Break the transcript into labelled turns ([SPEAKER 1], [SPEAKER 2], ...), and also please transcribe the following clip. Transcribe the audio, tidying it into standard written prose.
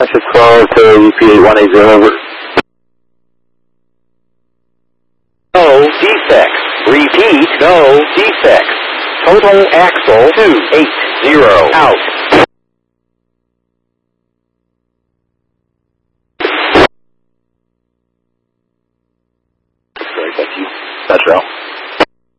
[SPEAKER 1] Access 12 to UP8180, over.
[SPEAKER 2] No defects. Repeat, no defects. Total axle 280 out.
[SPEAKER 1] Sorry, thank you. Metro.